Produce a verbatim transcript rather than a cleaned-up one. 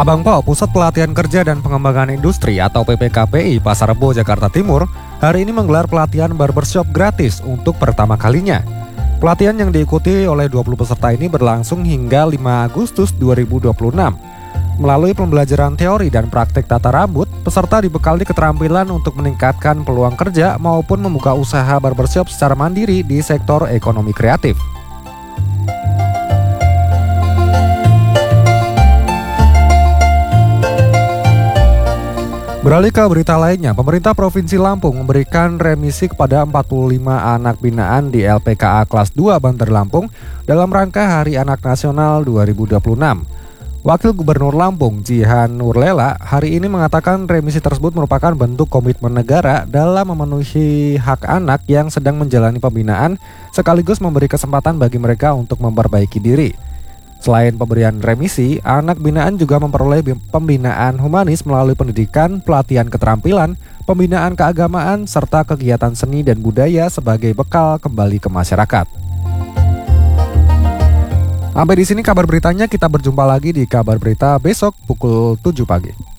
Abang Po, Pusat Pelatihan Kerja dan Pengembangan Industri atau P P K P I Pasar Rebo, Jakarta Timur, hari ini menggelar pelatihan barbershop gratis untuk pertama kalinya. Pelatihan yang diikuti oleh dua puluh peserta ini berlangsung hingga lima Agustus dua ribu dua puluh enam. Melalui pembelajaran teori dan praktek tata rambut, peserta dibekali keterampilan untuk meningkatkan peluang kerja maupun membuka usaha barbershop secara mandiri di sektor ekonomi kreatif. Beralih ke berita lainnya, pemerintah Provinsi Lampung memberikan remisi kepada empat puluh lima anak binaan di L P K A kelas dua Banter Lampung dalam rangka Hari Anak Nasional dua ribu dua puluh enam. Wakil Gubernur Lampung, Jihan Nurlela, hari ini mengatakan remisi tersebut merupakan bentuk komitmen negara dalam memenuhi hak anak yang sedang menjalani pembinaan, sekaligus memberi kesempatan bagi mereka untuk memperbaiki diri. Selain pemberian remisi, anak binaan juga memperoleh pembinaan humanis melalui pendidikan, pelatihan keterampilan, pembinaan keagamaan, serta kegiatan seni dan budaya sebagai bekal kembali ke masyarakat. Sampai di sini kabar beritanya, kita berjumpa lagi di kabar berita besok pukul tujuh pagi.